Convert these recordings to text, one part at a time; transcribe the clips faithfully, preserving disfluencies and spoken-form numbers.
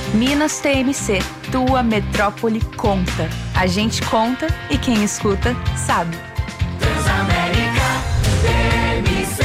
Minas T M C, tua metrópole conta. A gente conta e quem escuta sabe. Transamérica T M C.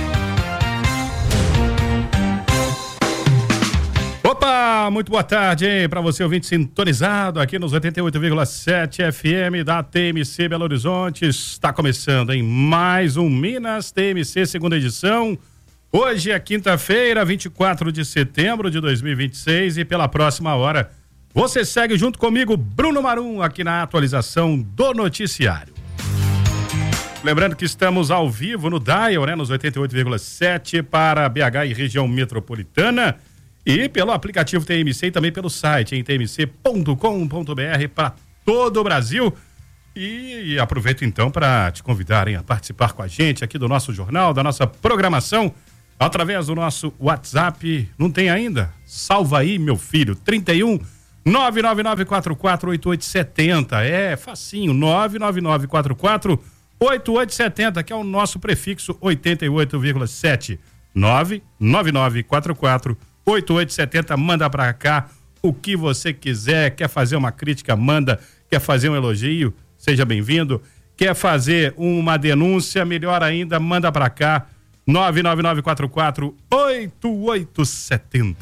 Opa, muito boa tarde, hein? Para você ouvinte sintonizado aqui nos oitenta e oito vírgula sete F M da T M C Belo Horizonte. Está começando, hein? Mais um Minas T M C, segunda edição. Hoje é quinta-feira, vinte e quatro de setembro de dois mil e vinte e seis, e pela próxima hora você segue junto comigo, Bruno Marum, aqui na atualização do noticiário. Lembrando que estamos ao vivo no Dial, né, nos oitenta e oito vírgula sete para B H e região metropolitana, e pelo aplicativo T M C e também pelo site em t m c ponto com ponto b r para todo o Brasil. E, e aproveito então para te convidarem a participar com a gente aqui do nosso jornal, da nossa programação, através do nosso WhatsApp. Não tem ainda? Salva aí, meu filho, trinta e um, nove nove nove quatro quatro oito oito sete zero. É facinho, nove nove nove quatro quatro oito oito sete zero, que é o nosso prefixo oitenta e oito vírgula sete. nove nove nove quatro quatro oito oito sete zero. Manda pra cá o que você quiser. Quer fazer uma crítica, manda. Quer fazer um elogio, seja bem-vindo. Quer fazer uma denúncia, melhor ainda, manda pra cá. nove nove nove quatro quatro oito oito sete zero.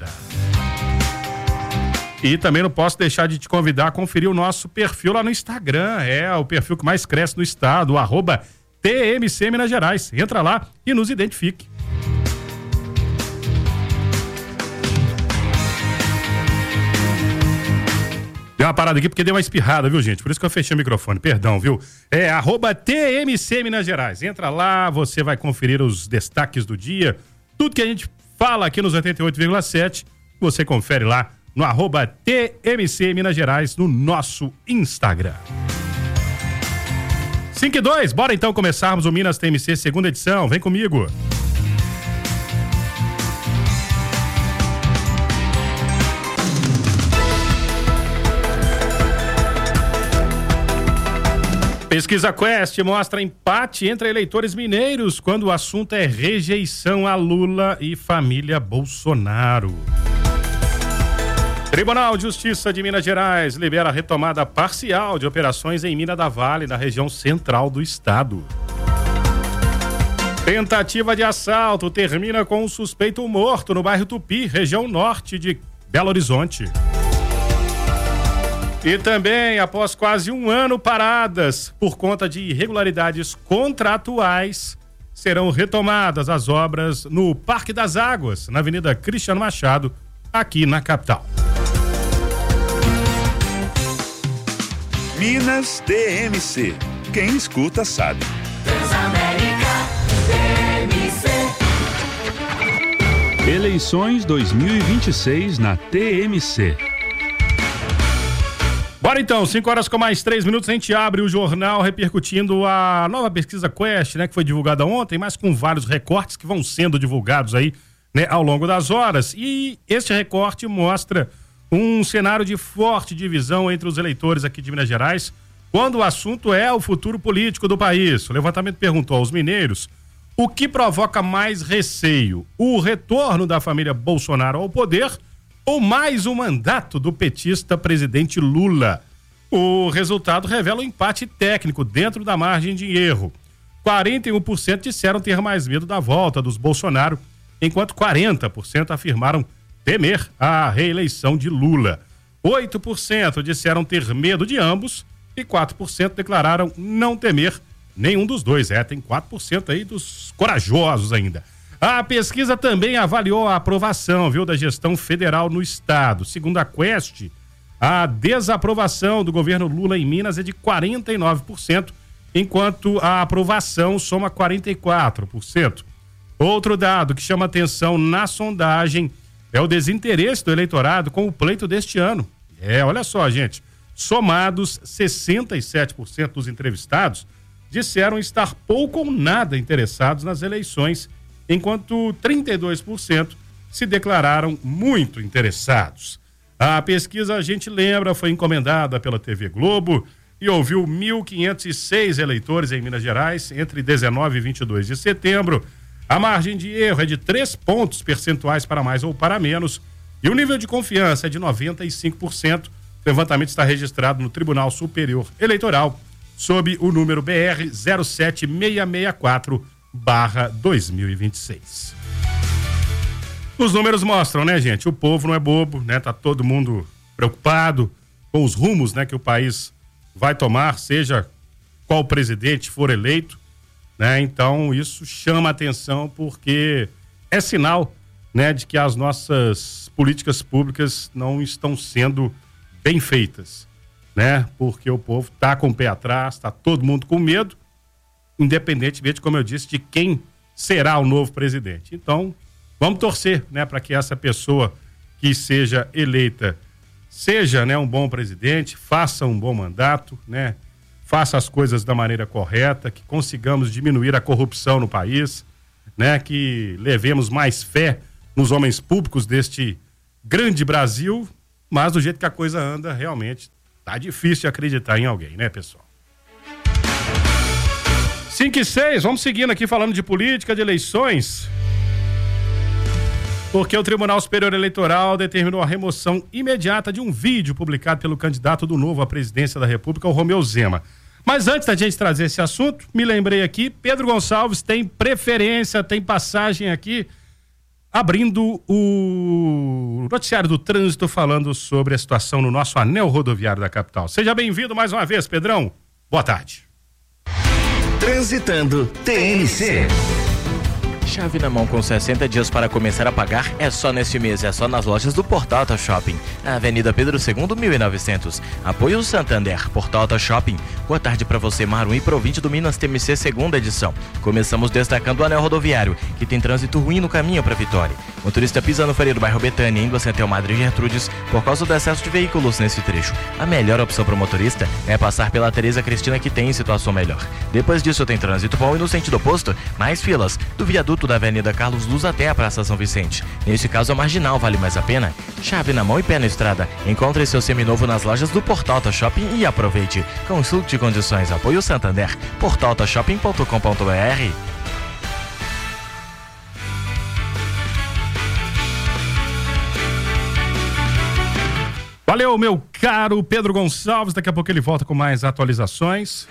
E também não posso deixar de te convidar a conferir o nosso perfil lá no Instagram. É o perfil que mais cresce no estado, o arroba T M C Minas Gerais. Entra lá e nos identifique. Deu uma parada aqui porque deu uma espirrada, viu, gente? Por isso que eu fechei o microfone, perdão, viu? É arroba T M C Minas Gerais. Entra lá, você vai conferir os destaques do dia. Tudo que a gente fala aqui nos oitenta e oito vírgula sete, você confere lá no arroba T M C Minas Gerais, no nosso Instagram. cinco e dois, bora então começarmos o Minas T M C segunda edição. Vem comigo. Pesquisa Quest mostra empate entre eleitores mineiros quando o assunto é rejeição a Lula e família Bolsonaro. Tribunal de Justiça de Minas Gerais libera a retomada parcial de operações em Mina da Vale, na região central do estado. Tentativa de assalto termina com um suspeito morto no bairro Tupi, região norte de Belo Horizonte. E também, após quase um ano paradas por conta de irregularidades contratuais, serão retomadas as obras no Parque das Águas, na Avenida Cristiano Machado, aqui na capital. Minas T M C. Quem escuta sabe. Transamérica T M C. Eleições dois mil e vinte e seis na T M C. Bora então, cinco horas com mais três minutos, a gente abre o jornal repercutindo a nova pesquisa Quest, né, que foi divulgada ontem, mas com vários recortes que vão sendo divulgados aí, né, ao longo das horas. E este recorte mostra um cenário de forte divisão entre os eleitores aqui de Minas Gerais, quando o assunto é o futuro político do país. O levantamento perguntou aos mineiros o que provoca mais receio: o retorno da família Bolsonaro ao poder ou mais um mandato do petista presidente Lula. O resultado revela um empate técnico dentro da margem de erro. quarenta e um por cento disseram ter mais medo da volta dos Bolsonaro, enquanto quarenta por cento afirmaram temer a reeleição de Lula. oito por cento disseram ter medo de ambos e quatro por cento declararam não temer nenhum dos dois. É, tem quatro por cento aí dos corajosos ainda. A pesquisa também avaliou a aprovação, viu, da gestão federal no estado. Segundo a Quest, a desaprovação do governo Lula em Minas é de quarenta e nove por cento, enquanto a aprovação soma quarenta e quatro por cento. Outro dado que chama atenção na sondagem é o desinteresse do eleitorado com o pleito deste ano. É, olha só, gente, somados sessenta e sete por cento dos entrevistados disseram estar pouco ou nada interessados nas eleições, enquanto trinta e dois por cento se declararam muito interessados. A pesquisa, a gente lembra, foi encomendada pela T V Globo e ouviu mil quinhentos e seis eleitores em Minas Gerais entre dezenove e vinte e dois de setembro. A margem de erro é de três pontos percentuais para mais ou para menos. E o nível de confiança é de noventa e cinco por cento. O levantamento está registrado no Tribunal Superior Eleitoral, sob o número B R zero sete seis seis quatro barra dois mil e vinte e seis. Os números mostram, né, gente? O povo não é bobo, né? Tá todo mundo preocupado com os rumos, né, que o país vai tomar, seja qual presidente for eleito, né? Então, isso chama atenção porque é sinal, né, de que as nossas políticas públicas não estão sendo bem feitas, né? Porque o povo tá com o pé atrás, tá todo mundo com medo, independentemente, como eu disse, de quem será o novo presidente. Então, vamos torcer, né, para que essa pessoa que seja eleita seja, né, um bom presidente, faça um bom mandato, né? Faça as coisas da maneira correta, que consigamos diminuir a corrupção no país, né? Que levemos mais fé nos homens públicos deste grande Brasil, mas do jeito que a coisa anda, realmente tá difícil de acreditar em alguém, né, pessoal? cinco e seis, vamos seguindo aqui falando de política, de eleições, porque o Tribunal Superior Eleitoral determinou a remoção imediata de um vídeo publicado pelo candidato do Novo à presidência da República, o Romeu Zema. Mas antes da gente trazer esse assunto, me lembrei aqui, Pedro Gonçalves tem preferência, tem passagem aqui, abrindo o noticiário do trânsito, falando sobre a situação no nosso anel rodoviário da capital. Seja bem-vindo mais uma vez, Pedrão. Boa tarde. Transitando T N C. Chave na mão com sessenta dias para começar a pagar é só neste mês, é só nas lojas do Portal Auto Shopping, na Avenida Pedro segundo, mil e novecentos. Apoio Santander, Portal Auto Shopping. Boa tarde para você, Marum e Provinte do Minas T M C segunda edição. Começamos destacando o anel rodoviário, que tem trânsito ruim no caminho para Vitória. Motorista pisa no freio do bairro Betânia, indo até o Madre Gertrudes, por causa do excesso de veículos nesse trecho. A melhor opção para o motorista é passar pela Tereza Cristina, que tem situação melhor. Depois disso tem trânsito bom e no sentido oposto, mais filas, do viaduto da Avenida Carlos Luz até a Praça São Vicente. Nesse caso, a marginal vale mais a pena. Chave na mão e pé na estrada. Encontre seu seminovo nas lojas do Portal Auto Shopping e aproveite. Consulte condições. Apoio Santander. portal auto shopping ponto com ponto b r. Valeu, meu caro Pedro Gonçalves. Daqui a pouco ele volta com mais atualizações.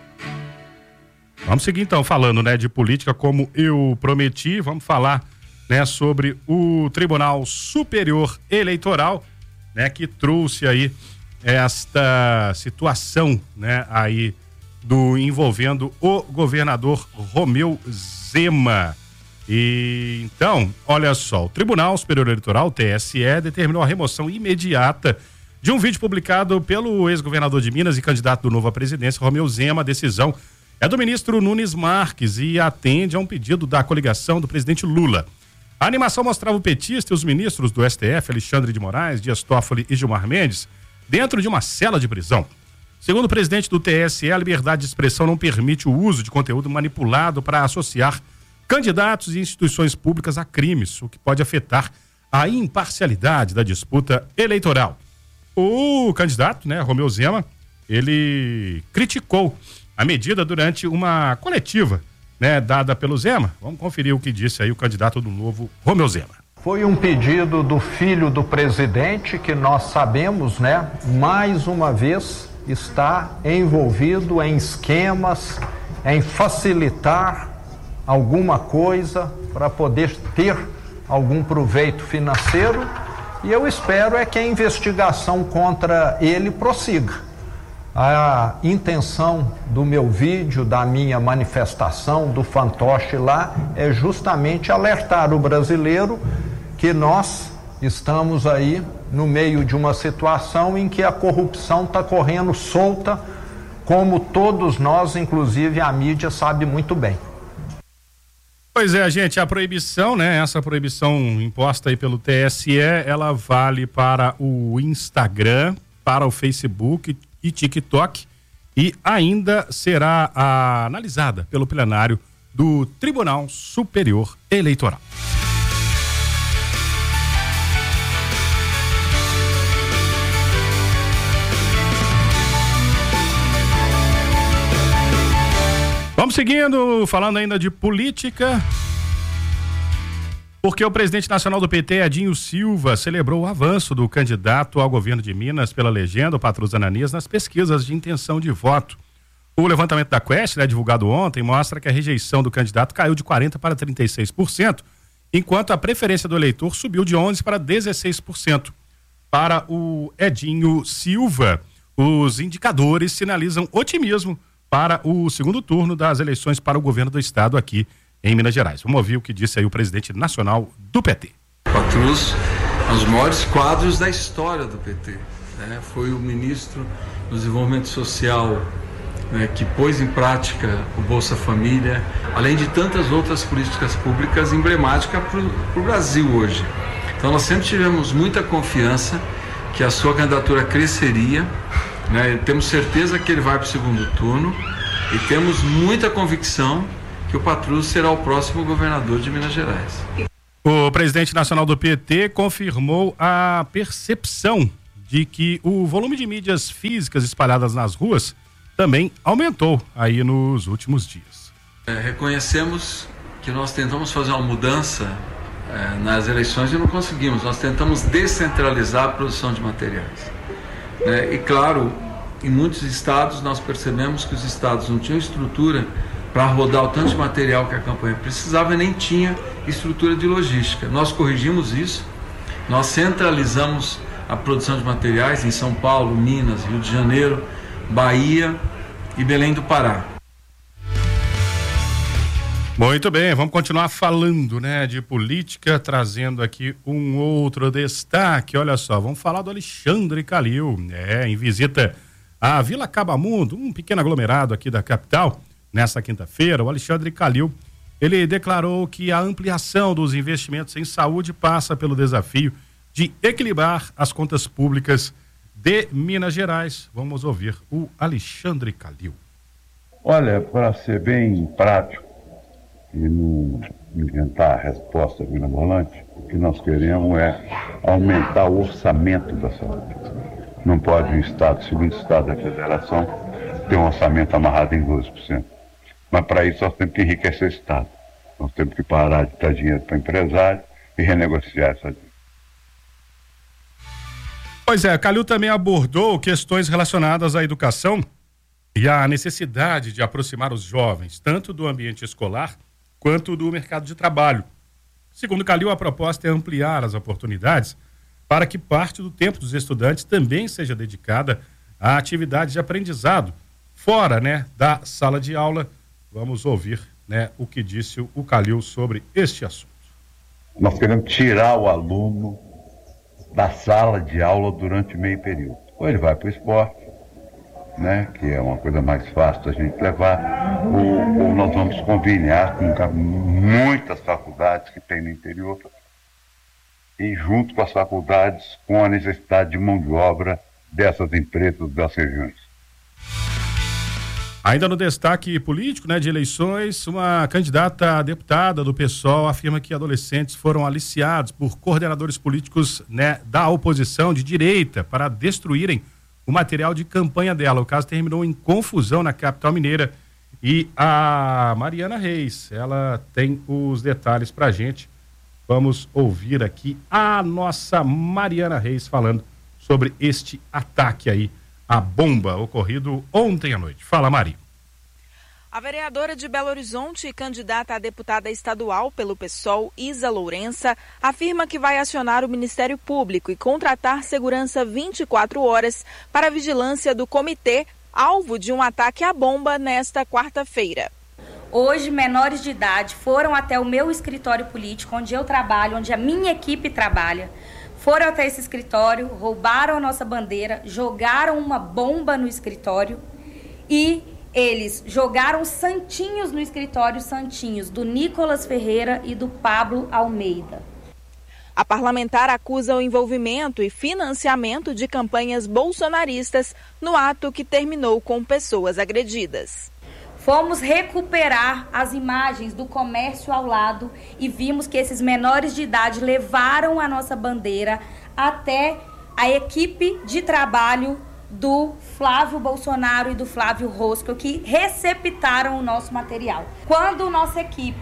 Vamos seguir então falando, né, de política, como eu prometi. Vamos falar, né, sobre o Tribunal Superior Eleitoral, né, que trouxe aí esta situação, né, aí do envolvendo o governador Romeu Zema. E então, olha só, o Tribunal Superior Eleitoral, T S E, determinou a remoção imediata de um vídeo publicado pelo ex-governador de Minas e candidato do Novo à presidência, Romeu Zema. A decisão é do ministro Nunes Marques e atende a um pedido da coligação do presidente Lula. A animação mostrava o petista e os ministros do S T F, Alexandre de Moraes, Dias Toffoli e Gilmar Mendes, dentro de uma cela de prisão. Segundo o presidente do T S E, a liberdade de expressão não permite o uso de conteúdo manipulado para associar candidatos e instituições públicas a crimes, o que pode afetar a imparcialidade da disputa eleitoral. O candidato, né, Romeu Zema, ele criticou a medida durante uma coletiva, né, dada pelo Zema. Vamos conferir o que disse aí o candidato do Novo, Romeu Zema. Foi um pedido do filho do presidente, que nós sabemos, né, mais uma vez está envolvido em esquemas, em facilitar alguma coisa para poder ter algum proveito financeiro, e eu espero é que a investigação contra ele prossiga. A intenção do meu vídeo, da minha manifestação, do fantoche lá, é justamente alertar o brasileiro que nós estamos aí no meio de uma situação em que a corrupção está correndo solta, como todos nós, inclusive a mídia, sabe muito bem. Pois é, gente, a proibição, né, essa proibição imposta aí pelo T S E, ela vale para o Instagram, para o Facebook e TikTok, e ainda será a, analisada pelo plenário do Tribunal Superior Eleitoral. Vamos seguindo, falando ainda de política. Porque o presidente nacional do P T, Edinho Silva, celebrou o avanço do candidato ao governo de Minas pela legenda, o Patrus Ananias, nas pesquisas de intenção de voto. O levantamento da Quest, né, divulgado ontem, mostra que a rejeição do candidato caiu de quarenta por cento para trinta e seis por cento, enquanto a preferência do eleitor subiu de onze por cento para dezesseis por cento. Para o Edinho Silva, os indicadores sinalizam otimismo para o segundo turno das eleições para o governo do estado aqui em Minas Gerais. Vamos ouvir o que disse aí o presidente nacional do P T. Patrus é um dos maiores quadros da história do P T. Né? Foi o ministro do Desenvolvimento Social, né, que pôs em prática o Bolsa Família, além de tantas outras políticas públicas emblemáticas para o Brasil hoje. Então nós sempre tivemos muita confiança que a sua candidatura cresceria, né? Temos certeza que ele vai para o segundo turno e temos muita convicção que o Patrus será o próximo governador de Minas Gerais. O presidente nacional do P T confirmou a percepção de que o volume de mídias físicas espalhadas nas ruas também aumentou aí nos últimos dias. É, reconhecemos que nós tentamos fazer uma mudança é, nas eleições e não conseguimos. Nós tentamos descentralizar a produção de materiais. É, e claro, em muitos estados nós percebemos que os estados não tinham estrutura para rodar o tanto de material que a campanha precisava e nem tinha estrutura de logística. Nós corrigimos isso, nós centralizamos a produção de materiais em São Paulo, Minas, Rio de Janeiro, Bahia e Belém do Pará. Muito bem, vamos continuar falando, né, de política, trazendo aqui um outro destaque. Olha só, vamos falar do Alexandre Calil, é, em visita à Vila Cabamundo, um pequeno aglomerado aqui da capital. Nessa quinta-feira, o Alexandre Calil, ele declarou que a ampliação dos investimentos em saúde passa pelo desafio de equilibrar as contas públicas de Minas Gerais. Vamos ouvir o Alexandre Calil. Olha, para ser bem prático e não inventar a resposta mirabolante, o que nós queremos é aumentar o orçamento da saúde. Não pode um Estado, segundo o Estado da Federação, ter um orçamento amarrado em doze por cento. Mas para isso nós temos que enriquecer o Estado. Nós temos que parar de dar dinheiro para empresário e renegociar essa dívida. Pois é, Calil também abordou questões relacionadas à educação e à necessidade de aproximar os jovens, tanto do ambiente escolar quanto do mercado de trabalho. Segundo Calil, a proposta é ampliar as oportunidades para que parte do tempo dos estudantes também seja dedicada a atividades de aprendizado, fora, né, da sala de aula. Vamos ouvir, né, o que disse o Calil sobre este assunto. Nós queremos tirar o aluno da sala de aula durante meio período. Ou ele vai para o esporte, né, que é uma coisa mais fácil da gente levar, ou, ou nós vamos combinar com muitas faculdades que tem no interior e junto com as faculdades com a necessidade de mão de obra dessas empresas das regiões. Ainda no destaque político, né, de eleições, uma candidata a deputada do P SOL afirma que adolescentes foram aliciados por coordenadores políticos, né, da oposição de direita para destruírem o material de campanha dela. O caso terminou em confusão na capital mineira e a Mariana Reis, ela tem os detalhes pra gente. Vamos ouvir aqui a nossa Mariana Reis falando sobre este ataque aí, a bomba ocorrido ontem à noite. Fala, Mari. A vereadora de Belo Horizonte e candidata a deputada estadual pelo P SOL, Isa Lourença, afirma que vai acionar o Ministério Público e contratar segurança vinte e quatro horas para a vigilância do comitê, alvo de um ataque à bomba nesta quarta-feira. Hoje, menores de idade foram até o meu escritório político, onde eu trabalho, onde a minha equipe trabalha. Foram até esse escritório, roubaram a nossa bandeira, jogaram uma bomba no escritório e eles jogaram santinhos no escritório, santinhos do Nicolas Ferreira e do Pablo Almeida. A parlamentar acusa o envolvimento e financiamento de campanhas bolsonaristas no ato que terminou com pessoas agredidas. Fomos recuperar as imagens do comércio ao lado e vimos que esses menores de idade levaram a nossa bandeira até a equipe de trabalho do Flávio Bolsonaro e do Flávio Rosco, que receptaram o nosso material. Quando nossa equipe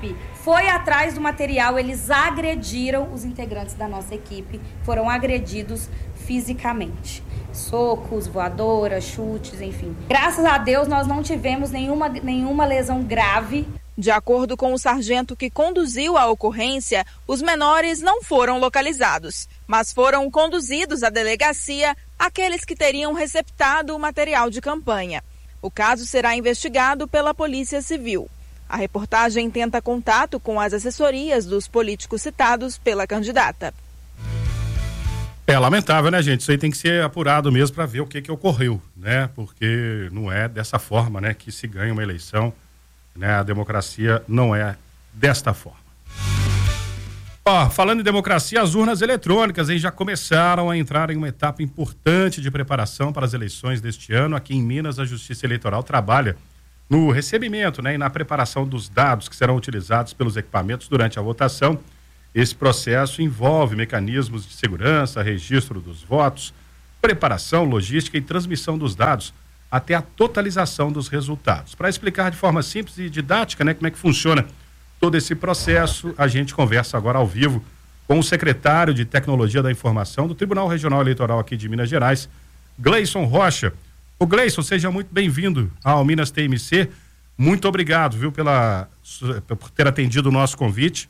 foi atrás do material, eles agrediram os integrantes da nossa equipe, foram agredidos fisicamente. Socos, voadoras, chutes, enfim. Graças a Deus nós não tivemos nenhuma, nenhuma lesão grave. De acordo com o sargento que conduziu a ocorrência, os menores não foram localizados, mas foram conduzidos à delegacia aqueles que teriam receptado o material de campanha. O caso será investigado pela Polícia Civil. A reportagem tenta contato com as assessorias dos políticos citados pela candidata. É lamentável, né, gente? Isso aí tem que ser apurado mesmo para ver o que que ocorreu, né? Porque não é dessa forma, né, que se ganha uma eleição, né? A democracia não é desta forma. Ó, falando em democracia, as urnas eletrônicas hein, já começaram a entrar em uma etapa importante de preparação para as eleições deste ano. Aqui em Minas, a Justiça Eleitoral trabalha no recebimento, né, e na preparação dos dados que serão utilizados pelos equipamentos durante a votação. Esse processo envolve mecanismos de segurança, registro dos votos, preparação, logística e transmissão dos dados até a totalização dos resultados. Para explicar de forma simples e didática, né, como é que funciona todo esse processo, a gente conversa agora ao vivo com o secretário de Tecnologia da Informação do Tribunal Regional Eleitoral aqui de Minas Gerais, Gleison Rocha. O Gleison, seja muito bem-vindo ao Minas T M C. Muito obrigado, viu, pela, por ter atendido o nosso convite.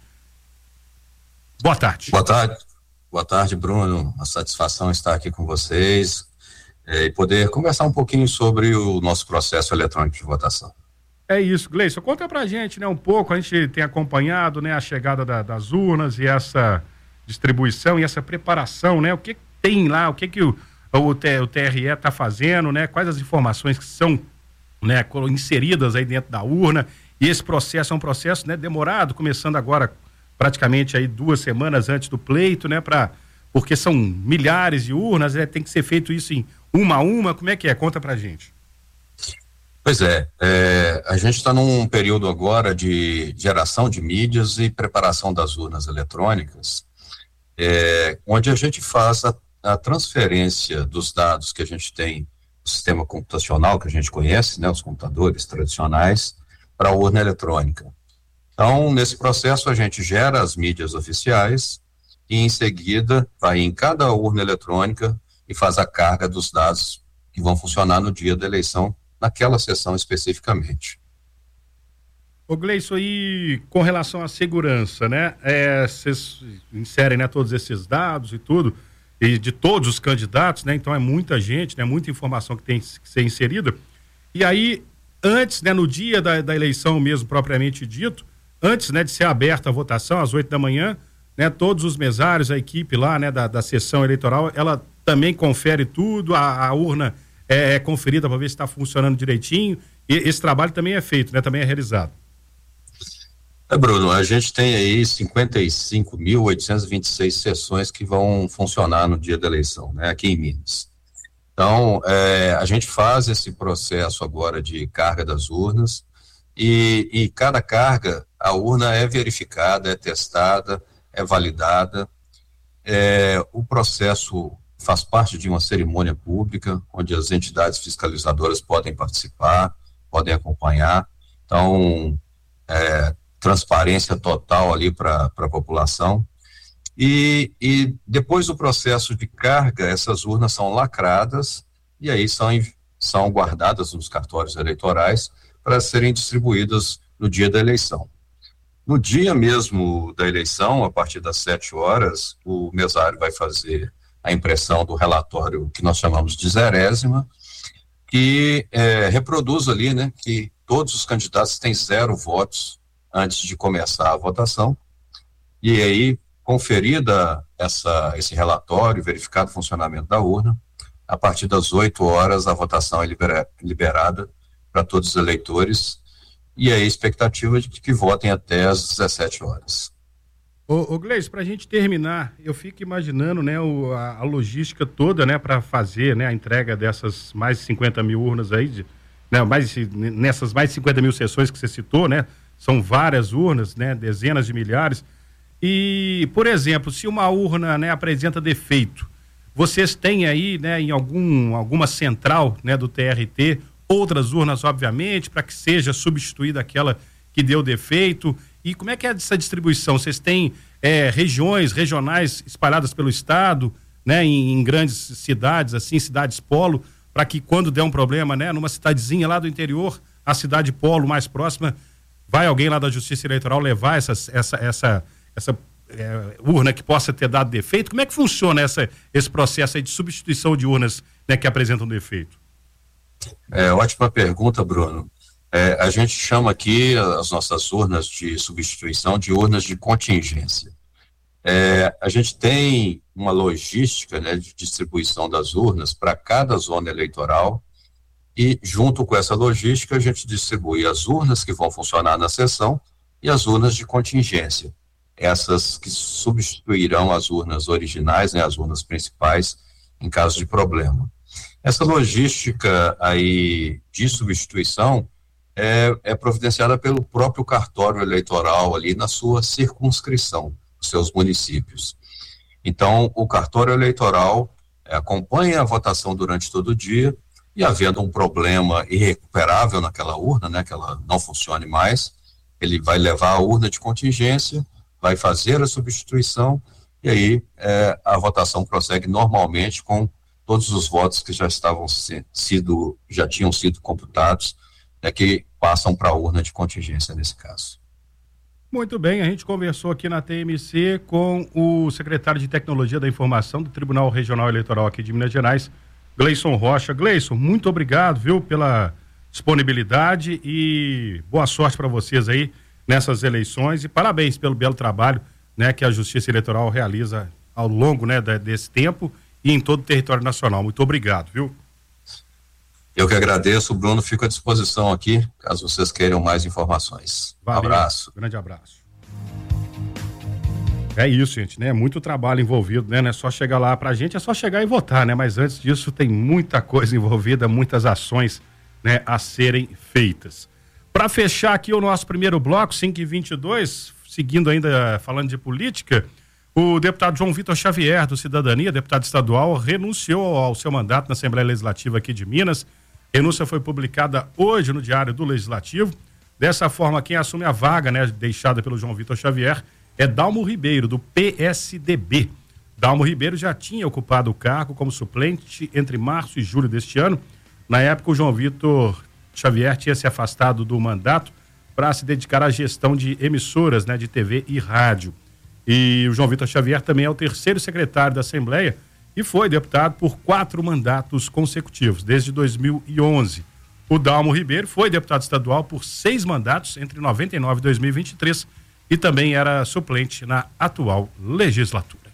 Boa tarde. Boa tarde. Boa tarde, Bruno. Uma satisfação estar aqui com vocês é, e poder conversar um pouquinho sobre o nosso processo eletrônico de votação. É isso, Gleison. Conta pra gente, né, um pouco. A gente tem acompanhado, né, a chegada da, das urnas e essa distribuição e essa preparação, né? O que tem lá, o que que o, o, T, o T R E está fazendo, né? Quais as informações que são, né, inseridas aí dentro da urna. E esse processo é um processo, né, demorado, começando agora praticamente aí duas semanas antes do pleito, né, pra, porque são milhares de urnas, né, tem que ser feito isso em uma a uma. Como é que é? Conta pra gente. Pois é, é a gente está num período agora de geração de mídias e preparação das urnas eletrônicas, é, onde a gente faz a, a transferência dos dados que a gente tem do sistema computacional, que a gente conhece, né, os computadores tradicionais, para a urna eletrônica. Então, nesse processo, a gente gera as mídias oficiais e, em seguida, vai em cada urna eletrônica e faz a carga dos dados que vão funcionar no dia da eleição, naquela sessão especificamente. Ô Gleison, e com relação à segurança, né? É, vocês inserem, né, todos esses dados e tudo, e de todos os candidatos, né? Então é muita gente, né? Muita informação que tem que ser inserida. E aí, antes, né, no dia da, da eleição mesmo, propriamente dito, antes, né, de ser aberta a votação, às oito da manhã, né, todos os mesários, a equipe lá, né, da, da sessão eleitoral, ela também confere tudo, a, a urna é, é conferida para ver se está funcionando direitinho, e esse trabalho também é feito, né, também é realizado. É, Bruno, a gente tem aí cinquenta e cinco mil oitocentas e vinte e seis sessões que vão funcionar no dia da eleição, né, aqui em Minas. Então, é, a gente faz esse processo agora de carga das urnas, e, e cada carga, a urna é verificada, é testada, é validada. É, o processo faz parte de uma cerimônia pública, onde as entidades fiscalizadoras podem participar, podem acompanhar. Então, é, transparência total ali para a população. E, e depois do processo de carga, essas urnas são lacradas e aí são, são guardadas nos cartórios eleitorais para serem distribuídas no dia da eleição. No dia mesmo da eleição, a partir das sete horas, o mesário vai fazer a impressão do relatório que nós chamamos de zerésima, que é, reproduz ali, né, que todos os candidatos têm zero votos antes de começar a votação, e aí, conferida essa, esse relatório, verificado o funcionamento da urna, a partir das oito horas a votação é libera, liberada para todos os eleitores, e aí a expectativa de que, que votem até às dezessete horas. Ô, ô Gleison, para a gente terminar, eu fico imaginando, né, o, a, a logística toda, né, para fazer, né, a entrega dessas mais de cinquenta mil urnas aí, de, né, mais, nessas mais de cinquenta mil sessões que você citou, né, são várias urnas, né, dezenas de milhares. E, por exemplo, se uma urna, né, apresenta defeito, vocês têm aí, né, em algum, alguma central, né, do T R T, outras urnas, obviamente, para que seja substituída aquela que deu defeito, E como é que é essa distribuição? Vocês têm é, regiões, regionais espalhadas pelo estado, né, em, em grandes cidades, assim, cidades polo, para que quando der um problema, né, numa cidadezinha lá do interior, a cidade polo mais próxima, vai alguém lá da Justiça Eleitoral levar essas, essa, essa, essa é, urna que possa ter dado defeito? Como é que funciona essa, esse processo aí de substituição de urnas, né, que apresentam defeito? É, ótima pergunta, Bruno. É, a gente chama aqui as nossas urnas de substituição de urnas de contingência. É, a gente tem uma logística, né, de distribuição das urnas para cada zona eleitoral e, junto com essa logística, a gente distribui as urnas que vão funcionar na sessão e as urnas de contingência, essas que substituirão as urnas originais, né, as urnas principais, em caso de problema. Essa logística aí de substituição é, é providenciada pelo próprio cartório eleitoral ali na sua circunscrição, os seus municípios. Então, o cartório eleitoral é, acompanha a votação durante todo o dia e, havendo um problema irrecuperável naquela urna, né, que ela não funcione mais, ele vai levar a urna de contingência, vai fazer a substituição e aí é, a votação prossegue normalmente com todos os votos que já estavam se, sido, já tinham sido computados, né, que passam para a urna de contingência nesse caso. Muito bem, a gente conversou aqui na T M C com o secretário de Tecnologia da Informação do Tribunal Regional Eleitoral aqui de Minas Gerais, Gleison Rocha. Gleison, muito obrigado, viu, pela disponibilidade e boa sorte para vocês aí nessas eleições e parabéns pelo belo trabalho, né, que a Justiça Eleitoral realiza ao longo, né, desse tempo e em todo o território nacional. Muito obrigado, viu? Eu que agradeço, Bruno, fico à disposição aqui, caso vocês queiram mais informações. Valeu, abraço. Grande abraço. É isso, gente, né? Muito trabalho envolvido, né? Não é só chegar lá pra gente, é só chegar e votar, né? Mas antes disso tem muita coisa envolvida, muitas ações, né, a serem feitas. Para fechar aqui o nosso primeiro bloco, cinco e vinte e dois, seguindo ainda falando de política, o deputado João Vitor Xavier, do Cidadania, deputado estadual, renunciou ao seu mandato na Assembleia Legislativa aqui de Minas. Renúncia foi publicada hoje no Diário do Legislativo. Dessa forma, quem assume a vaga, né, deixada pelo João Vitor Xavier, é Dalmo Ribeiro, do P S D B. Dalmo Ribeiro já tinha ocupado o cargo como suplente entre março e julho deste ano. Na época, o João Vitor Xavier tinha se afastado do mandato para se dedicar à gestão de emissoras, né, de T V e rádio. E o João Vitor Xavier também é o terceiro secretário da Assembleia e foi deputado por quatro mandatos consecutivos, desde dois mil e onze. O Dalmo Ribeiro foi deputado estadual por seis mandatos entre noventa e nove e dois mil e vinte e três e também era suplente na atual legislatura.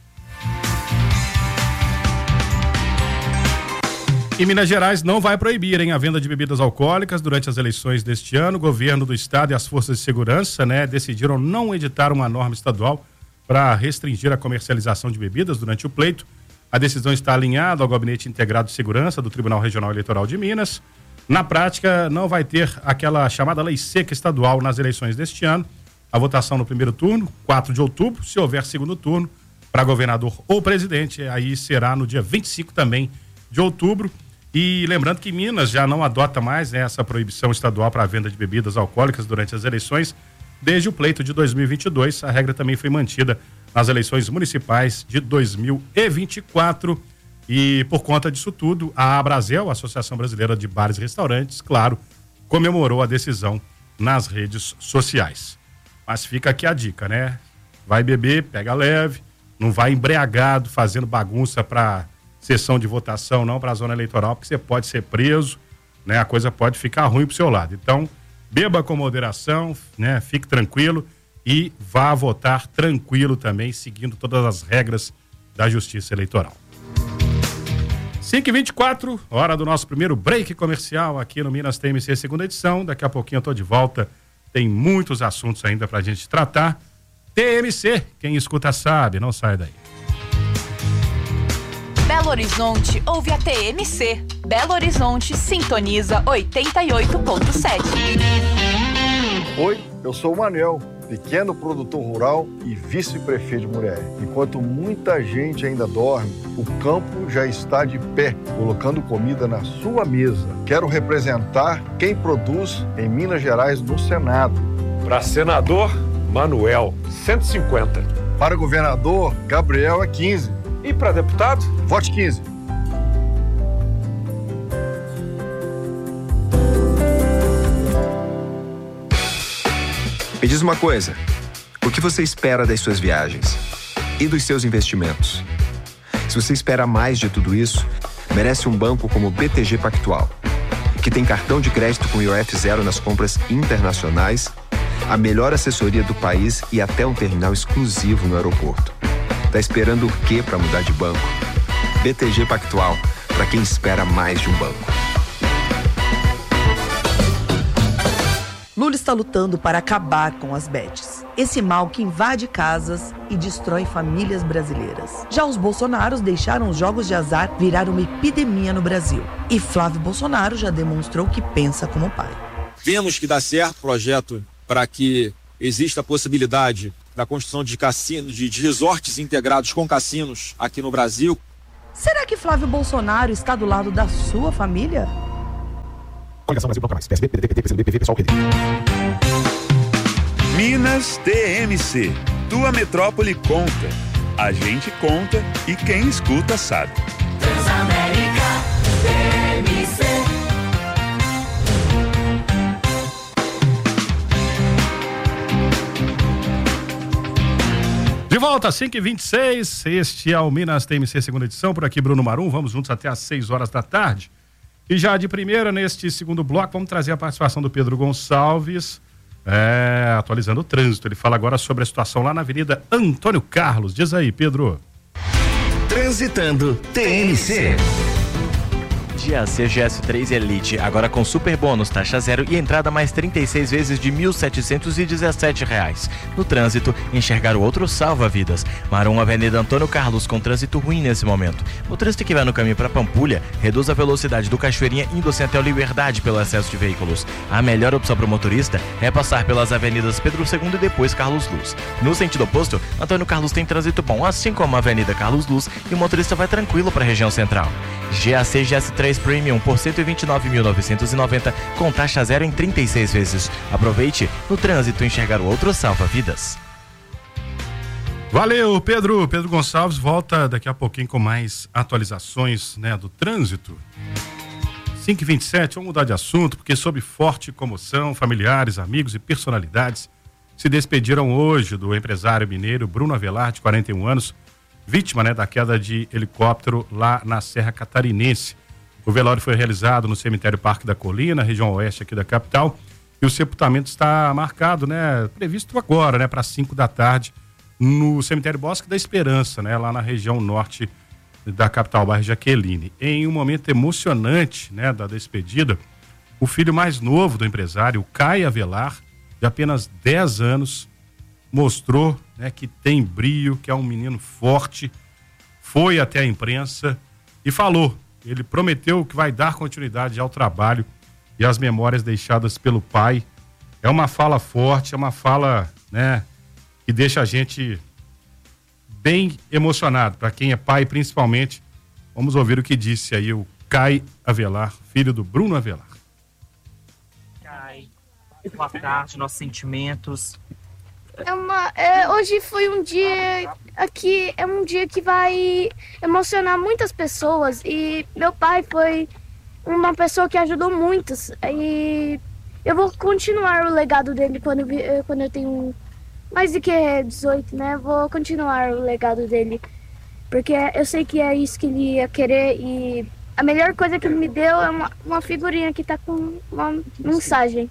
E Minas Gerais não vai proibir, hein, a venda de bebidas alcoólicas durante as eleições deste ano. O governo do estado e as forças de segurança, né, decidiram não editar uma norma estadual para restringir a comercialização de bebidas durante o pleito. A decisão está alinhada ao Gabinete Integrado de Segurança do Tribunal Regional Eleitoral de Minas. Na prática, não vai ter aquela chamada lei seca estadual nas eleições deste ano. A votação no primeiro turno, quatro de outubro, se houver segundo turno, para governador ou presidente, aí será no dia vinte e cinco também de outubro. E lembrando que Minas já não adota mais, né, essa proibição estadual para a venda de bebidas alcoólicas durante as eleições. Desde o pleito de dois mil e vinte e dois, a regra também foi mantida nas eleições municipais de dois mil e vinte e quatro. E por conta disso tudo, a Abrazel, a Associação Brasileira de Bares e Restaurantes, claro, comemorou a decisão nas redes sociais. Mas fica aqui a dica, né? Vai beber, pega leve, não vai embriagado, fazendo bagunça para sessão de votação, não para a zona eleitoral, porque você pode ser preso, né? A coisa pode ficar ruim pro seu lado. Então, beba com moderação, né? Fique tranquilo e vá votar tranquilo também, seguindo todas as regras da Justiça Eleitoral. cinco e vinte e quatro, hora do nosso primeiro break comercial aqui no Minas T M C, segunda edição. Daqui a pouquinho eu tô de volta. Tem muitos assuntos ainda pra gente tratar. T M C, quem escuta sabe, não sai daí. Belo Horizonte ouve a T M C. Belo Horizonte sintoniza oitenta e oito ponto sete. Oi, eu sou o Manuel, pequeno produtor rural e vice-prefeito de Murié. Enquanto muita gente ainda dorme, o campo já está de pé, colocando comida na sua mesa. Quero representar quem produz em Minas Gerais no Senado. Para senador, Manuel, cento e cinquenta. Para governador, Gabriel é quinze. E para deputado? Vote quinze. Me diz uma coisa, o que você espera das suas viagens e dos seus investimentos? Se você espera mais de tudo isso, merece um banco como o B T G Pactual, que tem cartão de crédito com I O F zero nas compras internacionais, a melhor assessoria do país e até um terminal exclusivo no aeroporto. Tá esperando o quê para mudar de banco? B T G Pactual, para quem espera mais de um banco. Lula está lutando para acabar com as bets, esse mal que invade casas e destrói famílias brasileiras. Já os bolsonaros deixaram os jogos de azar virar uma epidemia no Brasil. E Flávio Bolsonaro já demonstrou que pensa como pai. Vemos que dá certo o projeto para que exista a possibilidade da construção de cassinos, de, de resorts integrados com cassinos aqui no Brasil. Será que Flávio Bolsonaro está do lado da sua família? Coligação Brasil Bloco Mais, P S B, P D T, P T, P C D B, P V, PSOL, P D. Minas T M C. Tua metrópole conta. A gente conta e quem escuta sabe. Transamérica T M C. De volta, cinco e vinte e seis, este é o Minas T M C, segunda edição, por aqui Bruno Marum, vamos juntos até às seis horas da tarde. E já de primeira, neste segundo bloco, vamos trazer a participação do Pedro Gonçalves, é, atualizando o trânsito. Ele fala agora sobre a situação lá na Avenida Antônio Carlos. Diz aí, Pedro. Transitando T M C. G A C G S três Elite, agora com super bônus, taxa zero e entrada mais trinta e seis vezes de mil setecentos e dezessete reais. No trânsito, enxergar o outro salva vidas. Marum, Avenida Antônio Carlos, com trânsito ruim nesse momento. O motorista que vai no caminho para Pampulha, reduz a velocidade do Cachoeirinha indo-se até o Liberdade pelo excesso de veículos. A melhor opção para o motorista é passar pelas avenidas Pedro segundo e depois Carlos Luz. No sentido oposto, Antônio Carlos tem trânsito bom, assim como a Avenida Carlos Luz, e o motorista vai tranquilo para a região central. G A C G S três Premium por cento e vinte e nove mil novecentos e noventa com taxa zero em trinta e seis vezes. Aproveite, no trânsito enxergar o outro salva vidas. Valeu, Pedro. Pedro Gonçalves volta daqui a pouquinho com mais atualizações, né, do trânsito. cinco e vinte e sete, vamos mudar de assunto, porque sob forte comoção, familiares, amigos e personalidades se despediram hoje do empresário mineiro Bruno Avelar, de quarenta e um anos, vítima, né, da queda de helicóptero lá na Serra Catarinense. O velório foi realizado no cemitério Parque da Colina, região oeste aqui da capital, e o sepultamento está marcado, né, previsto agora, né, para cinco da tarde, no cemitério Bosque da Esperança, né, lá na região norte da capital, bairro Jaqueline. Em um momento emocionante, né, da despedida, o filho mais novo do empresário, Caio Avelar, de apenas dez anos, mostrou, né, que tem brio, que é um menino forte, foi até a imprensa e falou. Ele prometeu que vai dar continuidade ao trabalho e às memórias deixadas pelo pai. É uma fala forte, é uma fala, né, que deixa a gente bem emocionado. Para quem é pai, principalmente, vamos ouvir o que disse aí o Caio Avelar, filho do Bruno Avelar. Caio, boa tarde, nossos sentimentos. É uma, é, hoje foi um dia aqui, é um dia que vai emocionar muitas pessoas e meu pai foi uma pessoa que ajudou muitos e eu vou continuar o legado dele quando, quando eu tenho mais do que dezoito, né? Vou continuar o legado dele porque eu sei que é isso que ele ia querer e a melhor coisa que ele me deu é uma, uma figurinha que tá com uma mensagem.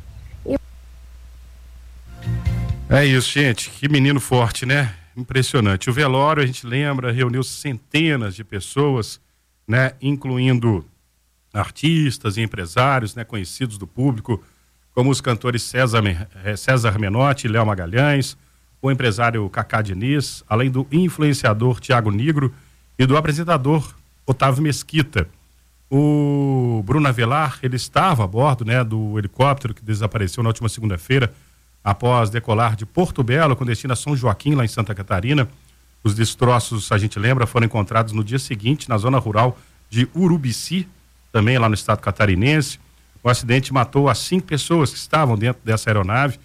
É isso, gente. Que menino forte, né? Impressionante. O velório, a gente lembra, reuniu centenas de pessoas, né? Incluindo artistas e empresários, né? Conhecidos do público, como os cantores César, César Menotti, Léo Magalhães, o empresário Cacá Diniz, além do influenciador Tiago Nigro e do apresentador Otávio Mesquita. O Bruno Avelar, ele estava a bordo, né? Do helicóptero que desapareceu na última segunda-feira, após decolar de Porto Belo com destino a São Joaquim, lá em Santa Catarina. Os destroços, a gente lembra, foram encontrados no dia seguinte na zona rural de Urubici, também lá no estado catarinense. O acidente matou as cinco pessoas que estavam dentro dessa aeronave.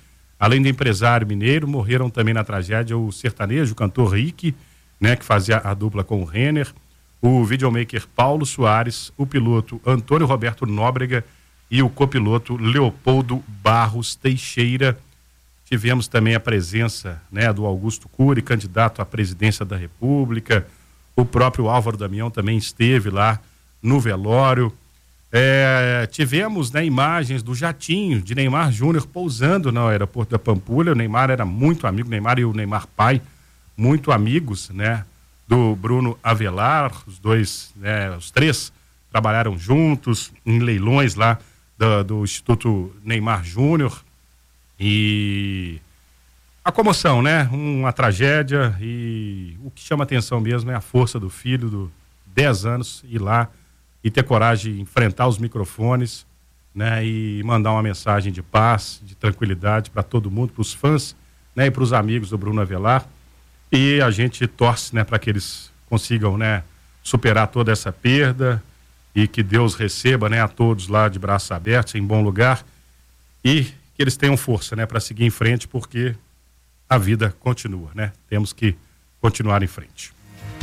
Além do empresário mineiro, morreram também na tragédia o sertanejo, o cantor Rick, né, que fazia a dupla com o Renner, o videomaker Paulo Soares, o piloto Antônio Roberto Nóbrega e o copiloto Leopoldo Barros Teixeira. Tivemos também a presença, né, do Augusto Cury, candidato à presidência da República. O próprio Álvaro Damião também esteve lá no velório. É, tivemos, né, imagens do jatinho de Neymar Júnior pousando no aeroporto da Pampulha. O Neymar era muito amigo, o Neymar e o Neymar pai, muito amigos, né, do Bruno Avelar. Os dois, né, os três trabalharam juntos em leilões lá do, do Instituto Neymar Júnior. E a comoção, né, uma tragédia, e o que chama atenção mesmo é a força do filho, do dez anos, ir lá e ter coragem de enfrentar os microfones, né, e mandar uma mensagem de paz, de tranquilidade para todo mundo, para os fãs, né, e para os amigos do Bruno Avelar. E a gente torce, né, para que eles consigam, né, superar toda essa perda e que Deus receba, né, a todos lá de braços abertos, em bom lugar, e que eles tenham força, né, para seguir em frente, porque a vida continua, né? Temos que continuar em frente.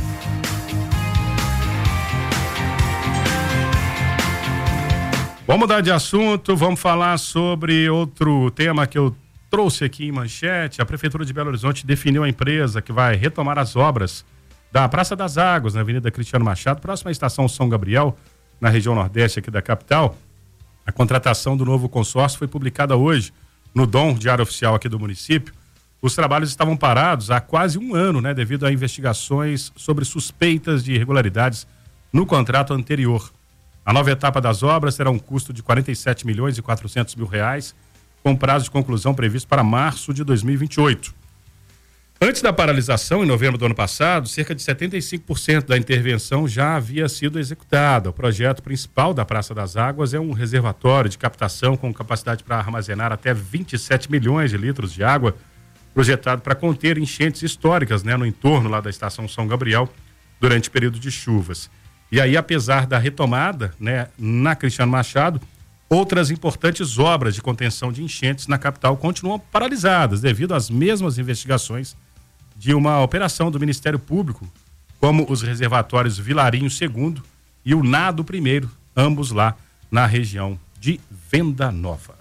Vamos mudar de assunto, vamos falar sobre outro tema que eu trouxe aqui em manchete. A Prefeitura de Belo Horizonte definiu a empresa que vai retomar as obras da Praça das Águas, na Avenida Cristiano Machado, próxima à Estação São Gabriel, na região nordeste aqui da capital. A contratação do novo consórcio foi publicada hoje no D O M, Diário Oficial aqui do município. Os trabalhos estavam parados há quase um ano, né, devido a investigações sobre suspeitas de irregularidades no contrato anterior. A nova etapa das obras terá um custo de quarenta e sete milhões e quatrocentos mil reais, com prazo de conclusão previsto para março de dois mil e vinte e oito. Antes da paralisação, em novembro do ano passado, cerca de setenta e cinco por cento da intervenção já havia sido executada. O projeto principal da Praça das Águas é um reservatório de captação com capacidade para armazenar até vinte e sete milhões de litros de água, projetado para conter enchentes históricas, né, no entorno lá da Estação São Gabriel durante o período de chuvas. E aí, apesar da retomada, né, na Cristiano Machado, outras importantes obras de contenção de enchentes na capital continuam paralisadas devido às mesmas investigações de uma operação do Ministério Público, como os reservatórios Vilarinho segundo e o Nado primeiro, ambos lá na região de Venda Nova.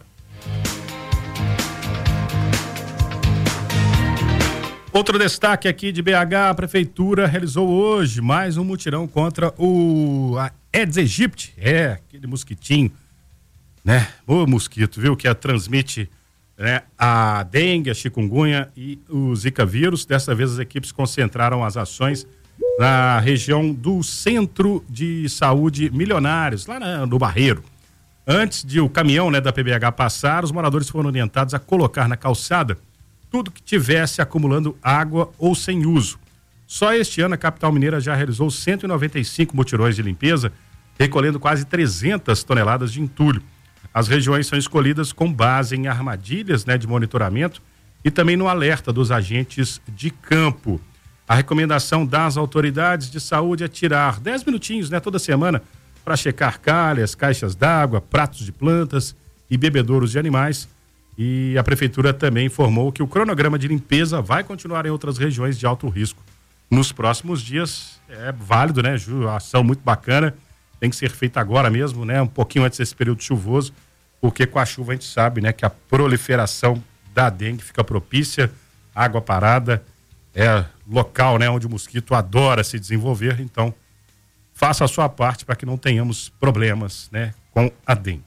Outro destaque aqui de B H, a Prefeitura realizou hoje mais um mutirão contra o a Aedes aegypti, é, aquele mosquitinho, né? O mosquito, viu, que a transmite, né, a dengue, a chikungunya e o zika vírus. Dessa vez as equipes concentraram as ações na região do Centro de Saúde Milionários, lá na, no Barreiro. Antes de o caminhão, né, da P B H passar, os moradores foram orientados a colocar na calçada tudo que tivesse acumulando água ou sem uso. Só este ano a capital mineira já realizou cento e noventa e cinco mutirões de limpeza, recolhendo quase trezentas toneladas de entulho. As regiões são escolhidas com base em armadilhas, né, de monitoramento e também no alerta dos agentes de campo. A recomendação das autoridades de saúde é tirar dez minutinhos, né, toda semana para checar calhas, caixas d'água, pratos de plantas e bebedouros de animais. E a Prefeitura também informou que o cronograma de limpeza vai continuar em outras regiões de alto risco nos próximos dias. É válido, né, Ju? A ação muito bacana, tem que ser feita agora mesmo, né, um pouquinho antes desse período chuvoso, porque com a chuva a gente sabe, né, que a proliferação da dengue fica propícia, água parada, é local, né, onde o mosquito adora se desenvolver. Então, faça a sua parte para que não tenhamos problemas, né, com a dengue.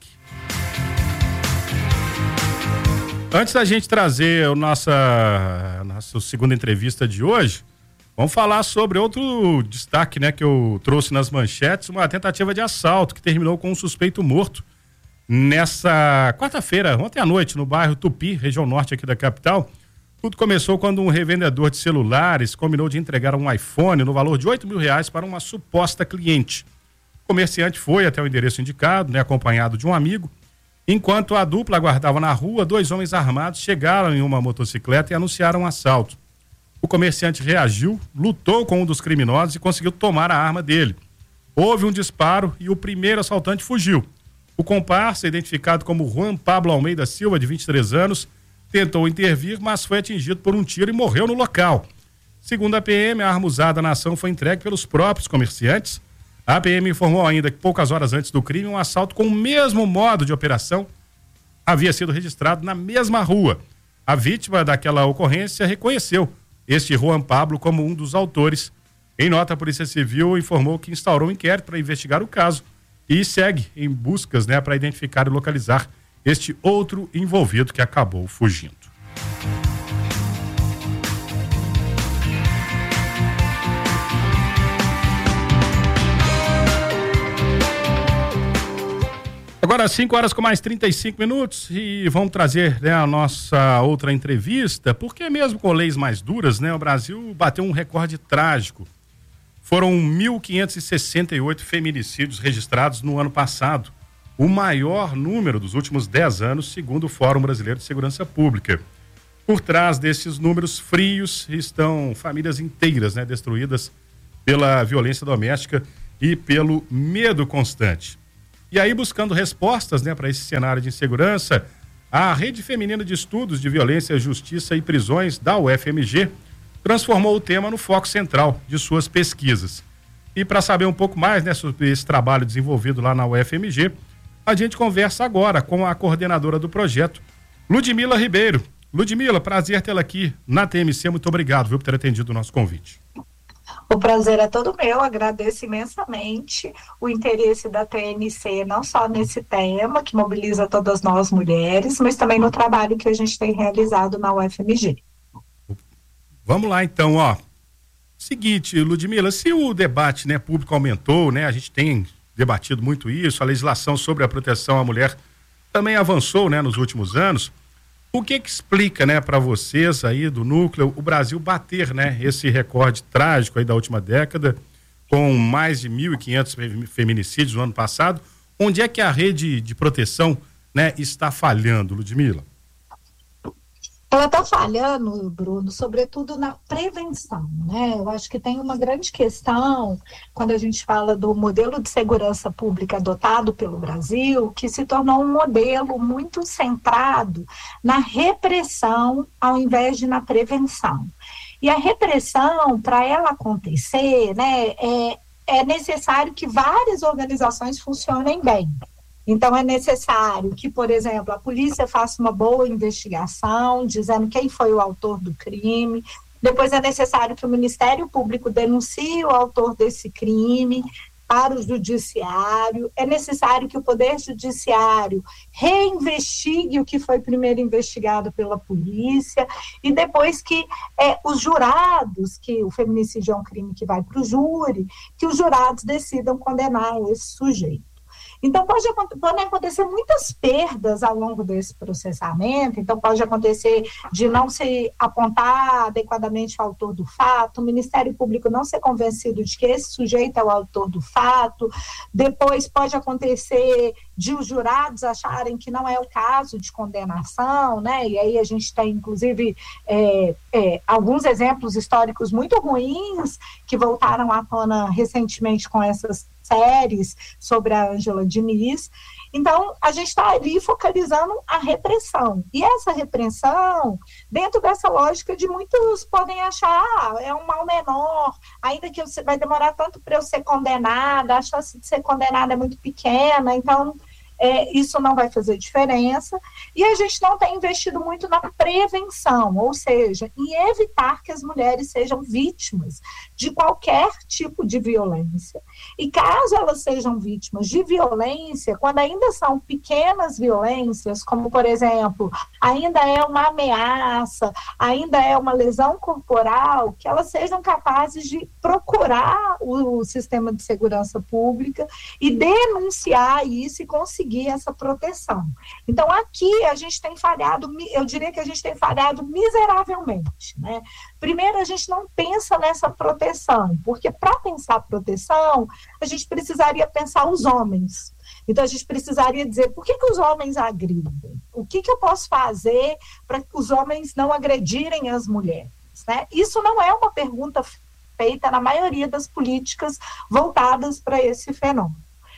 Antes da gente trazer a nossa, a nossa segunda entrevista de hoje, vamos falar sobre outro destaque, né, que eu trouxe nas manchetes, uma tentativa de assalto que terminou com um suspeito morto nessa quarta-feira, ontem à noite, no bairro Tupi, região norte aqui da capital. Tudo começou quando um revendedor de celulares combinou de entregar um iPhone no valor de oito mil reais para uma suposta cliente. O comerciante foi até o endereço indicado, né, acompanhado de um amigo. Enquanto a dupla aguardava na rua, dois homens armados chegaram em uma motocicleta e anunciaram um assalto. O comerciante reagiu, lutou com um dos criminosos e conseguiu tomar a arma dele. Houve um disparo e o primeiro assaltante fugiu. O comparsa, identificado como Juan Pablo Almeida Silva, de vinte e três anos, tentou intervir, mas foi atingido por um tiro e morreu no local. Segundo a P M, a arma usada na ação foi entregue pelos próprios comerciantes. A P M informou ainda que poucas horas antes do crime, um assalto com o mesmo modo de operação havia sido registrado na mesma rua. A vítima daquela ocorrência reconheceu este Juan Pablo como um dos autores. Em nota, a Polícia Civil informou que instaurou um inquérito para investigar o caso e segue em buscas, né, para identificar e localizar este outro envolvido que acabou fugindo. Agora cinco horas com mais trinta e cinco minutos e vamos trazer, né, a nossa outra entrevista, porque mesmo com leis mais duras, né, o Brasil bateu um recorde trágico. Foram mil quinhentos e sessenta e oito feminicídios registrados no ano passado, o maior número dos últimos dez anos, segundo o Fórum Brasileiro de Segurança Pública. Por trás desses números frios estão famílias inteiras, né, destruídas pela violência doméstica e pelo medo constante. E aí, buscando respostas, né, para esse cenário de insegurança, a Rede Feminina de Estudos de Violência, Justiça e Prisões da U F M G transformou o tema no foco central de suas pesquisas. E para saber um pouco mais, né, sobre esse trabalho desenvolvido lá na U F M G, a gente conversa agora com a coordenadora do projeto, Ludmila Ribeiro. Ludmila, prazer tê-la aqui na T M C. Muito obrigado, viu, por ter atendido o nosso convite. O prazer é todo meu, agradeço imensamente o interesse da T N C, não só nesse tema, que mobiliza todas nós mulheres, mas também no trabalho que a gente tem realizado na U F M G. Vamos lá, então, ó. Seguinte, Ludmila, se o debate, né, público aumentou, né, a gente tem debatido muito isso, a legislação sobre a proteção à mulher também avançou, né, nos últimos anos. O que que explica, né, para vocês aí do núcleo, o Brasil bater, né, esse recorde trágico aí da última década, com mais de mil e quinhentos feminicídios no ano passado? Onde é que a rede de proteção, né, está falhando, Ludmila? Ela está falhando, Bruno, sobretudo na prevenção, né? Eu acho que tem uma grande questão quando a gente fala do modelo de segurança pública adotado pelo Brasil, que se tornou um modelo muito centrado na repressão ao invés de na prevenção. E a repressão, para ela acontecer, né, é, é necessário que várias organizações funcionem bem. Então, é necessário que, por exemplo, a polícia faça uma boa investigação, dizendo quem foi o autor do crime. Depois, é necessário que o Ministério Público denuncie o autor desse crime para o judiciário. É necessário que o Poder Judiciário reinvestigue o que foi primeiro investigado pela polícia. E depois que é, os jurados, que o feminicídio é um crime que vai para o júri, que os jurados decidam condenar esse sujeito. Então, pode, podem acontecer muitas perdas ao longo desse processamento. Então, pode acontecer de não se apontar adequadamente o autor do fato, o Ministério Público não ser convencido de que esse sujeito é o autor do fato. Depois, pode acontecer de os jurados acharem que não é o caso de condenação, né? E aí a gente tem, inclusive, é, é, alguns exemplos históricos muito ruins que voltaram à tona recentemente com essas séries sobre a Ângela Diniz. Então, a gente está ali focalizando a repressão. E essa repressão, dentro dessa lógica de muitos podem achar, ah, é um mal menor, ainda que você vai demorar tanto para eu ser condenada, a chance de ser condenada é muito pequena, então é, isso não vai fazer diferença. E a gente não tem investido muito na prevenção, ou seja, em evitar que as mulheres sejam vítimas de qualquer tipo de violência. E caso elas sejam vítimas de violência, quando ainda são pequenas violências, como, por exemplo, ainda é uma ameaça, ainda é uma lesão corporal, que elas sejam capazes de procurar o sistema de segurança pública e denunciar isso e conseguir essa proteção. Então, aqui a gente tem falhado, eu diria que a gente tem falhado miseravelmente, né? Primeiro, a gente não pensa nessa proteção, porque para pensar proteção, a gente precisaria pensar os homens. Então, a gente precisaria dizer, por que que os homens agridem? O que que eu posso fazer para que os homens não agredirem as mulheres, né? Isso não é uma pergunta feita na maioria das políticas voltadas para esse fenômeno.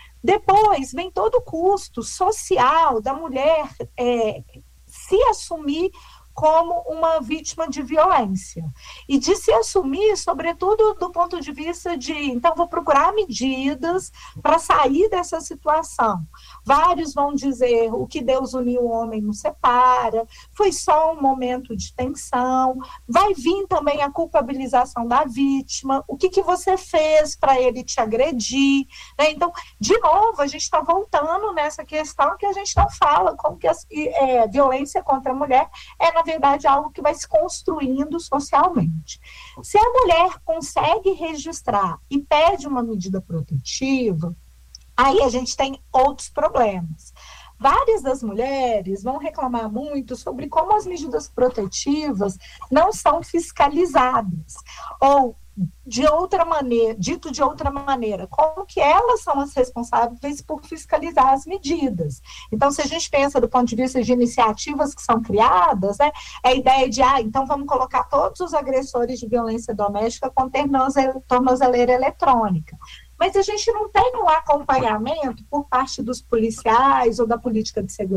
Depois vem todo o custo social da mulher é, se assumir como uma vítima de violência. E de se assumir, sobretudo do ponto de vista de, então, vou procurar medidas para sair dessa situação. Vários vão dizer, o que Deus uniu o homem não separa, foi só um momento de tensão, vai vir também a culpabilização da vítima, o que, que você fez para ele te agredir, né? Então, de novo, a gente está voltando nessa questão que a gente não fala, como que a é, violência contra a mulher é, na verdade, algo que vai se construindo socialmente. Se a mulher consegue registrar e pede uma medida protetiva, aí a gente tem outros problemas. Várias das mulheres vão reclamar muito sobre como as medidas protetivas não são fiscalizadas, ou de outra maneira, dito de outra maneira, como que elas são as responsáveis por fiscalizar as medidas. Então, se a gente pensa do ponto de vista de iniciativas que são criadas, né, é a ideia de, ah, então vamos colocar todos os agressores de violência doméstica com tornozeleira eletrônica. Mas a gente não tem um acompanhamento por parte dos policiais ou da política de segurança